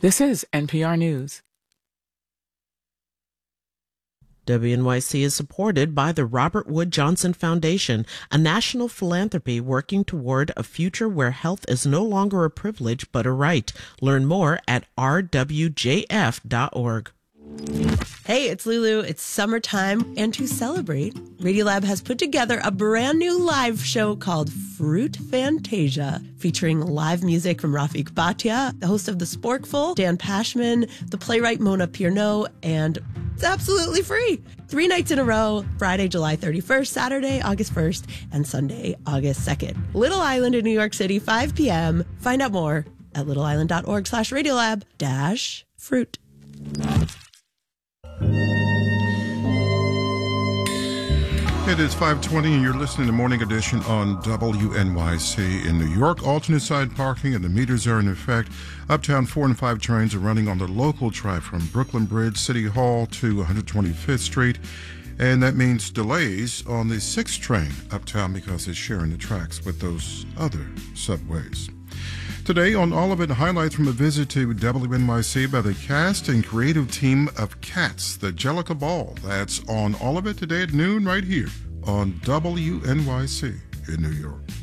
This is NPR News. WNYC is supported by the Robert Wood Johnson Foundation, a national philanthropy working toward a future where health is no longer a privilege but a right. Learn more at rwjf.org. Hey, it's Lulu. It's summertime, and to celebrate, Radiolab has put together a brand new live show called Fruit Fantasia, featuring live music from Rafik Bhatia, the host of The Sporkful, Dan Pashman, the playwright Mona Pierno, and it's absolutely free. 3 nights in a row, Friday, July 31st, Saturday, August 1st, and Sunday, August 2nd. Little Island in New York City, 5 p.m. Find out more at littleisland.org/radiolab-fruit. It is 5:20 and you're listening to Morning Edition on WNYC in New York. Alternate side parking and the meters are in effect. Uptown 4 and 5 trains are running on the local track from Brooklyn Bridge, City Hall to 125th Street. And that means delays on the 6th train uptown because it's sharing the tracks with those other subways. Today on All of It, highlights from a visit to WNYC by the cast and creative team of Cats, the Jellica Ball. That's on All of It today at noon right here on WNYC in New York.